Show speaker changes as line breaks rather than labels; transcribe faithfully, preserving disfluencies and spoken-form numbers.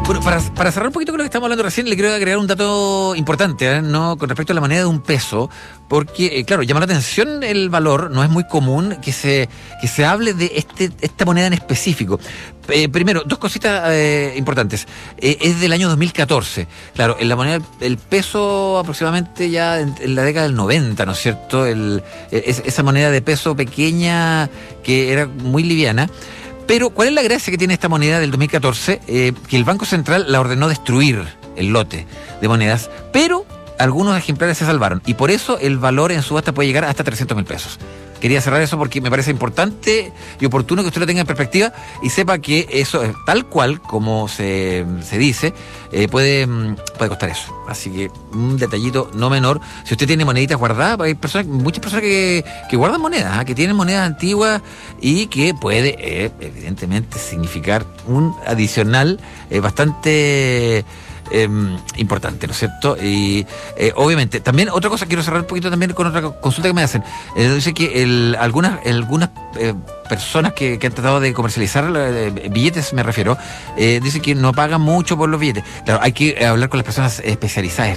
Bueno, para, para cerrar un poquito con lo que estamos hablando recién, le quiero agregar un dato importante, ¿eh? No, con respecto a la moneda de un peso, porque, eh, claro, llama la atención el valor, no es muy común que se, que se hable de este, esta moneda en específico. Eh, primero, dos cositas eh, importantes. Eh, es del año dos mil catorce. Claro, en la moneda, el peso aproximadamente ya en, en la década del noventa, ¿no es cierto? El, es, esa moneda de peso pequeña que era muy liviana. Pero, ¿cuál es la gracia que tiene esta moneda del dos mil catorce? Eh, que el Banco Central la ordenó destruir, el lote de monedas, pero algunos ejemplares se salvaron. Y por eso el valor en subasta puede llegar hasta trescientos mil pesos. Quería cerrar eso porque me parece importante y oportuno que usted lo tenga en perspectiva y sepa que eso es tal cual como se, se dice, eh, puede, puede costar eso. Así que un detallito no menor. Si usted tiene moneditas guardadas, hay personas, muchas personas que, que guardan monedas, ¿eh? que tienen monedas antiguas y que puede, eh, evidentemente, significar un adicional eh, bastante... Eh, importante, ¿no es cierto? Y eh, obviamente, también otra cosa, quiero cerrar un poquito también con otra consulta que me hacen. Eh, dice que el, algunas algunas eh, personas que, que han tratado de comercializar eh, billetes, me refiero, eh, dicen que no pagan mucho por los billetes. Claro, hay que hablar con las personas especializadas,